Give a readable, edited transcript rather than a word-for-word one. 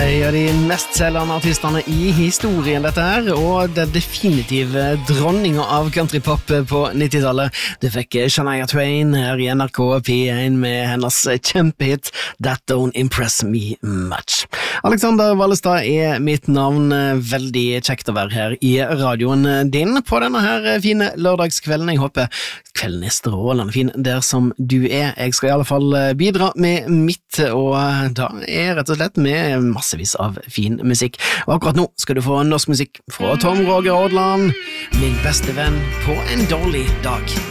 Ja, de mestselgende artistene I historien dette her, og det definitive dronninga av countrypop på 90-tallet. Det fikk Shania Twain her I NRK P1 med hennes kjempehit That Don't Impress Me Much. Alexander Vallestad mitt navn, veldig kjekt å være her I radioen din på denne her fine lørdagskvelden. Jeg håper kvelden strålende fin der som du Jeg skal I alle fall bidra med mitt, og da rett og slett med massevis av fin musikk. Og akkurat nå skal du få norsk musikk fra Tom Roger Odland, min beste venn på en dårlig dag.